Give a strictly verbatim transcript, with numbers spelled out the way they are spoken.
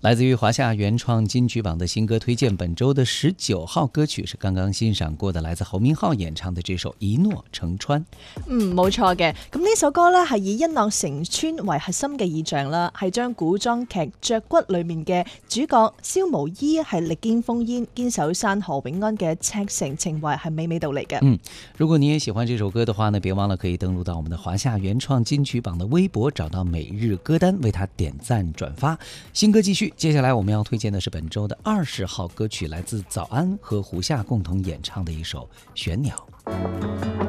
来自于华夏原创金曲榜的新歌推荐，本周的十九號歌曲是剛剛欣賞過的，來自侯明昊演唱的這首《一諾成川》。 嗯，冇錯嘅。咁呢首歌呢係以一諾成川為核心嘅意象啦，係將古裝劇《雀骨》裏面嘅主角蕭無醫係力堅烽煙、堅守山河永安嘅赤誠情懷係娓娓道嚟嘅。 嗯，如果你也喜歡這首歌的話呢，別忘了可以登錄到我們的華夏原創金曲榜的微博，找到每日歌單，為它點讚轉發。新歌繼續，接下來我們要推薦的是本周的二十號歌曲，來自早安和胡夏共同演唱的一首《玄鳥》。